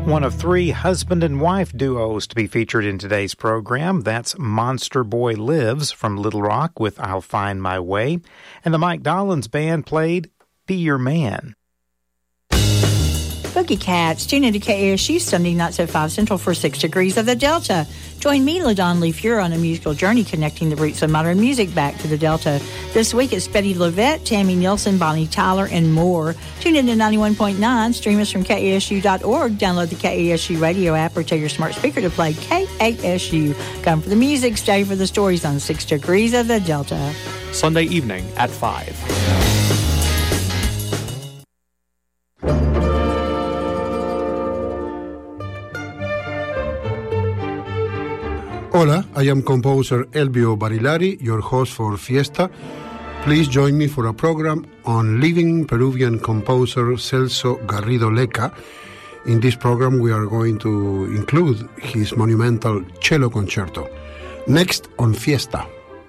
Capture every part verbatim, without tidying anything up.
One of three husband and wife duos to be featured in today's program. That's Monster Boy Lives from Little Rock with I'll Find My Way. And the Mike Dollins Band played Be Your Man. Boogie Cats, tune into K A S U Sunday nights at five Central for Six Degrees of the Delta. Join me, LaDon Lee Fuhrer, on a musical journey connecting the roots of modern music back to the Delta. This week it's Betty Lovette, Tammy Nielsen, Bonnie Tyler, and more. Tune in to ninety-one point nine, stream us from K A S U dot org, download the K A S U radio app, or tell your smart speaker to play K A S U. Come for the music, stay for the stories on Six Degrees of the Delta. Sunday evening at five. Hola, I am composer Elvio Barilari, your host for Fiesta. Please join me for a program on living Peruvian composer Celso Garrido Leca. In this program, we are going to include his monumental cello concerto. Next on Fiesta.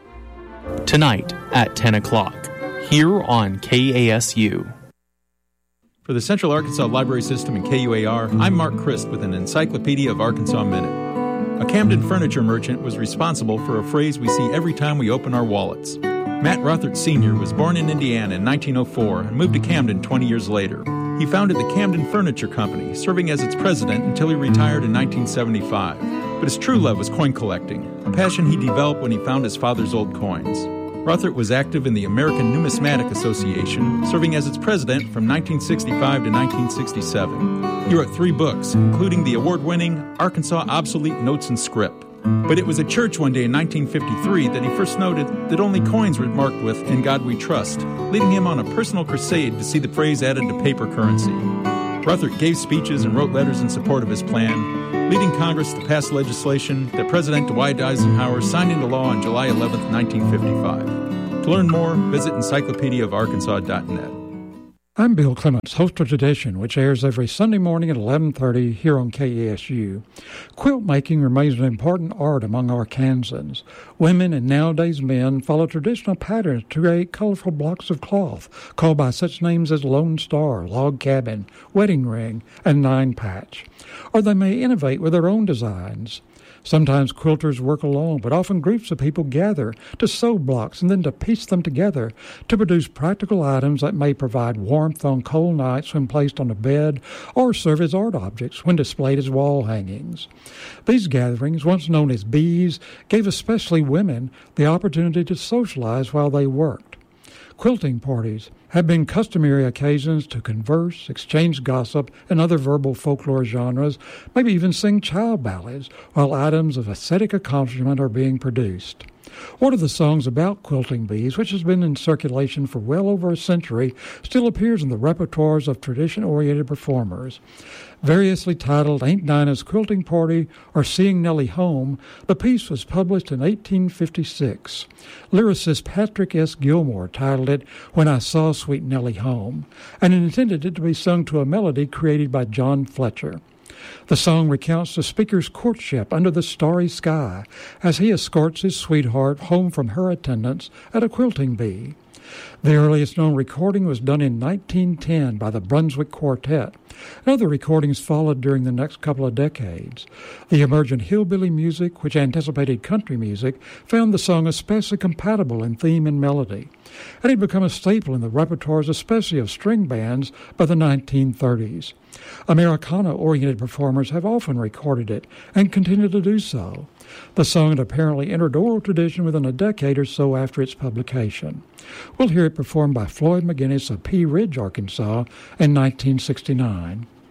Tonight at ten o'clock, here on K A S U. For the Central Arkansas Library System and K U A R, I'm Mark Christ with an Encyclopedia of Arkansas Minute. A Camden furniture merchant was responsible for a phrase we see every time we open our wallets. Matt Rothert Senior was born in Indiana in nineteen oh four and moved to Camden twenty years later. He founded the Camden Furniture Company, serving as its president until he retired in nineteen seventy-five. But his true love was coin collecting, a passion he developed when he found his father's old coins. Rothert was active in the American Numismatic Association, serving as its president from nineteen sixty-five to nineteen sixty-seven. He wrote three books, including the award-winning Arkansas Obsolete Notes and Scrip. But it was at church one day in nineteen fifty-three that he first noted that only coins were marked with "In God We Trust," leading him on a personal crusade to see the phrase added to paper currency. Rothert gave speeches and wrote letters in support of his plan, leading Congress to pass legislation that President Dwight Eisenhower signed into law on July eleventh, nineteen fifty-five. To learn more, visit encyclopedia of arkansas dot net. I'm Bill Clements, host of Tradition, which airs every Sunday morning at eleven thirty here on K A S U. Quilt making remains an important art among Arkansans. Women and nowadays men follow traditional patterns to create colorful blocks of cloth, called by such names as Lone Star, Log Cabin, Wedding Ring, and Nine Patch. Or they may innovate with their own designs. Sometimes quilters work alone, but often groups of people gather to sew blocks and then to piece them together to produce practical items that may provide warmth on cold nights when placed on a bed or serve as art objects when displayed as wall hangings. These gatherings, once known as bees, gave especially women the opportunity to socialize while they worked. Quilting parties have been customary occasions to converse, exchange gossip, and other verbal folklore genres, maybe even sing child ballads, while items of aesthetic accomplishment are being produced. One of the songs about quilting bees, which has been in circulation for well over a century, still appears in the repertoires of tradition-oriented performers. Variously titled Ain't Dinah's Quilting Party or Seeing Nellie Home, the piece was published in eighteen fifty-six. Lyricist Patrick S. Gilmore titled it When I Saw Sweet Nellie Home, and intended it to be sung to a melody created by John Fletcher. The song recounts the speaker's courtship under the starry sky as he escorts his sweetheart home from her attendance at a quilting bee. The earliest known recording was done in nineteen ten by the Brunswick Quartet. Other recordings followed during the next couple of decades. The emergent hillbilly music, which anticipated country music, found the song especially compatible in theme and melody, and it had become a staple in the repertoires, especially of string bands, by the nineteen thirties. Americana-oriented performers have often recorded it and continue to do so. The song had apparently entered oral tradition within a decade or so after its publication. We'll hear it performed by Floyd McGinnis of Pea Ridge, Arkansas, in nineteen sixty-nine.